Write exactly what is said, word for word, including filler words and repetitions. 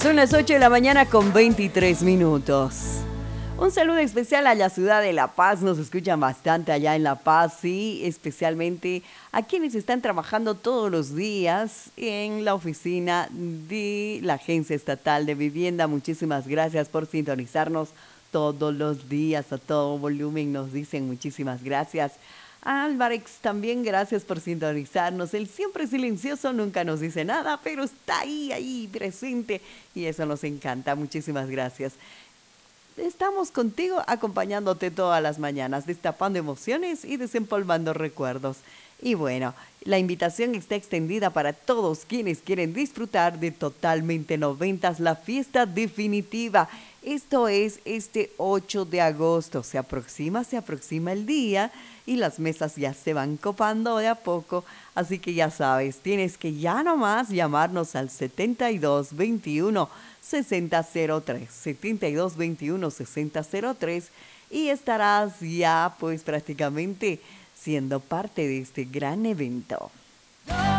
Son las ocho de la mañana con veintitrés minutos. Un saludo especial a la ciudad de La Paz, nos escuchan bastante allá en La Paz, sí, especialmente a quienes están trabajando todos los días en la oficina de la Agencia Estatal de Vivienda. Muchísimas gracias por sintonizarnos todos los días, a todo volumen nos dicen muchísimas gracias. A Álvarez también gracias por sintonizarnos. Él siempre silencioso, nunca nos dice nada, pero está ahí, ahí, presente y eso nos encanta. Muchísimas gracias. Estamos contigo acompañándote todas las mañanas, destapando emociones y desempolvando recuerdos. Y bueno, la invitación está extendida para todos quienes quieren disfrutar de Totalmente Noventas, la fiesta definitiva. Esto es este ocho de agosto. Se aproxima, se aproxima el día y las mesas ya se van copando de a poco. Así que ya sabes, tienes que ya nomás llamarnos al setenta y dos veintiuno sesenta cero tres, setenta y dos veintiuno sesenta cero tres y estarás ya pues prácticamente siendo parte de este gran evento.